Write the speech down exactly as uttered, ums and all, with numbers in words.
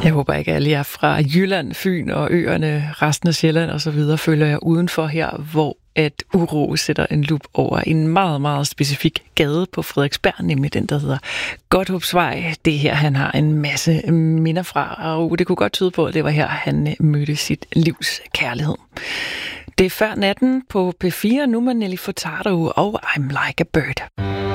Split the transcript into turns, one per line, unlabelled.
Jeg håber ikke, at alle jer fra Jylland, Fyn og øerne, resten af Sjælland og så videre følger jeg udenfor her, hvor at uro sætter en lup over en meget, meget specifik gade på Frederiksberg, nemlig den, der hedder Godthåbsvej. Det er her, han har en masse minder fra, og det kunne godt tyde på, at det var her, han mødte sit livs kærlighed. Det er før natten på P fire, nu med Nelly Furtado og I'm Like a Bird.